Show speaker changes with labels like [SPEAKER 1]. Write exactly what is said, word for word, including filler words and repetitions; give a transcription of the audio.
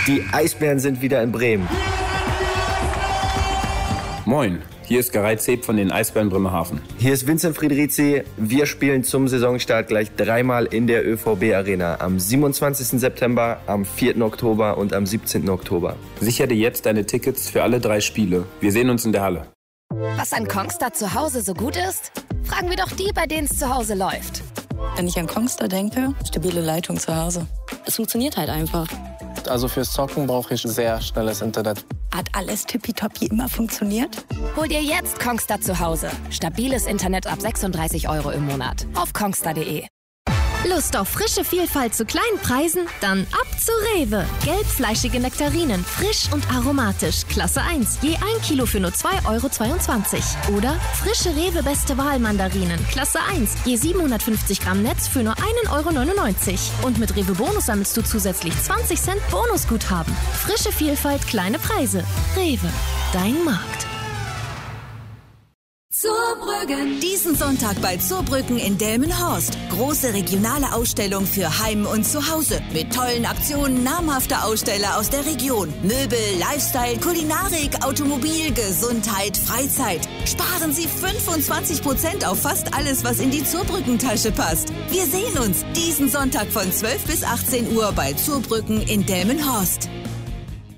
[SPEAKER 1] Die Eisbären sind wieder in Bremen.
[SPEAKER 2] Moin, hier ist Garey Zeb von den Eisbären Bremerhaven.
[SPEAKER 1] Hier ist Vincent Friedrizi. Wir spielen zum Saisonstart gleich dreimal in der ÖVB-Arena. Am siebenundzwanzigsten September, am vierten Oktober und am siebzehnten Oktober.
[SPEAKER 2] Sichere dir jetzt deine Tickets für alle drei Spiele. Wir sehen uns in der Halle.
[SPEAKER 3] Was an Kongstar zu Hause so gut ist? Fragen wir doch die, bei denen es zu Hause läuft.
[SPEAKER 4] Wenn ich an Kongstar denke, stabile Leitung zu Hause.
[SPEAKER 5] Es funktioniert halt einfach.
[SPEAKER 6] Also fürs Zocken brauche ich sehr schnelles Internet.
[SPEAKER 4] Hat alles tippitoppi immer funktioniert?
[SPEAKER 3] Hol dir jetzt Kongstar zu Hause. Stabiles Internet ab sechsunddreißig Euro im Monat. Auf kongstar punkt de.
[SPEAKER 7] Lust auf frische Vielfalt zu kleinen Preisen? Dann ab zu Rewe. Gelbfleischige Nektarinen, frisch und aromatisch. Klasse eins, je ein Kilo für nur zwei Euro zweiundzwanzig. Oder frische Rewe Beste Wahl Mandarinen. Klasse eins, je siebenhundertfünfzig Gramm Netz für nur ein Euro neunundneunzig. Und mit Rewe Bonus sammelst du zusätzlich zwanzig Cent Bonusguthaben. Frische Vielfalt, kleine Preise. Rewe, dein Markt.
[SPEAKER 8] Zurbrüggen. Diesen Sonntag bei Zurbrüggen in Delmenhorst. Große regionale Ausstellung für Heim und Zuhause. Mit tollen Aktionen namhafter Aussteller aus der Region. Möbel, Lifestyle, Kulinarik, Automobil, Gesundheit, Freizeit. Sparen Sie fünfundzwanzig Prozent auf fast alles, was in die Zurbrüggen-Tasche passt. Wir sehen uns diesen Sonntag von zwölf bis achtzehn Uhr bei Zurbrüggen in Delmenhorst.